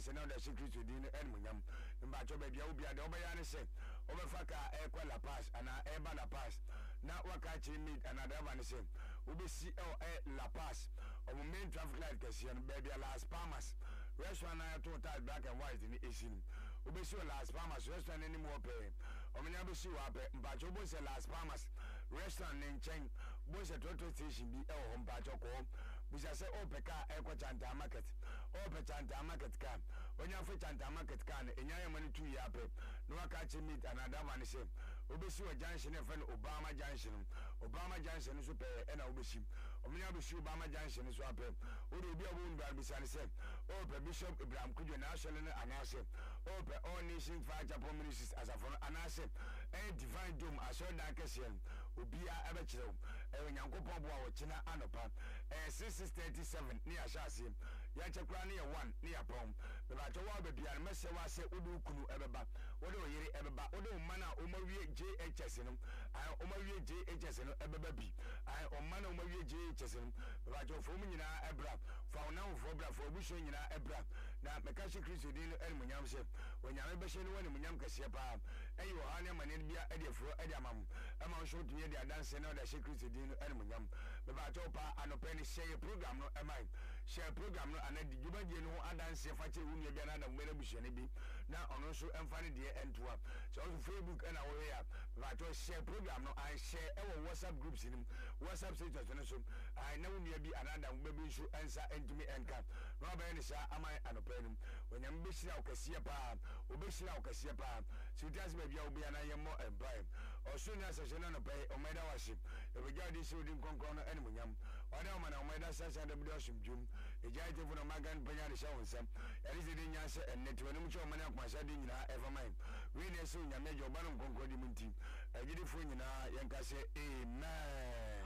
danse na da secret di no enmunyam mba cho ba bia obi ade obaya ne se obefa ka ekwa La Paz ana eba La Paz na waka chi meet ana driver ne se obesi La Paz o main traffic light kasian baby Las Palmas restaurant na total black and white ni esin obesi Las Palmas restaurant ni mo pe omenya besi wa pe mba cho bo se Las Palmas restaurant ni nchen bo se total station bi ho mba cho ko busa se opeka ekwa chanta market ope chanta market ka onya fe chanta market ka na enya yamani 2 year pe no waka chi meet another one say obesi wa junction e fe Obama junction so pe na obesi omenya besi Obama junction so ape odi obi obo ndu bisane se ope Bishop Ibrahim Kujo na asole na anase ope all nation fire chapel ministries asafo anase divine dome asole dan kese obia ebe kire nyankopon bo a wo kina anopa 637 ni ashase ya chekura ni 1 ni yapon be ba towa be bia mese wa se odu kunu ebeba wode oyire ebeba wode mana o mawie JHS no o mawie JHS no ebeba bi o mana o mawie JHS no be ba jo fo mu nyina ebra fa ona fo bra fo busho nyina ebra na mekashi Kristo din no elmunyam se onyame be she no woni munyam kase pa eyi wo hane mane bia ede fro ede amam ama so tunye de adanse na da she Kristo din no elmunyam be ba jo pa anopeni share program no emai share program no anadi djubadie no adanse fa che wunu bia na da mbere bushene bi na ono so emfane de entoa so on Facebook na wo ya ba jo share program no I share ewo WhatsApp groups ni WhatsApp status no so I na wunu bi anada mbebe so ensa entimi enka no ba ni sa amai anopeni wonyam be shira okasiye pa obeshira okasiye pa so tias be bia obi na yemo empai o so ni asase na no pai o meda waship e be jadi so din konkon no enmunyam wada ma na o meda sasa da bi osumjum e jaje fu no magan banya de shawo nsam yari zedi nya se enneto ni mu cho mane akwasha de nyina evermine we ne so nyame jo ba no konkon di munti e gidi fu nyina yenka se amen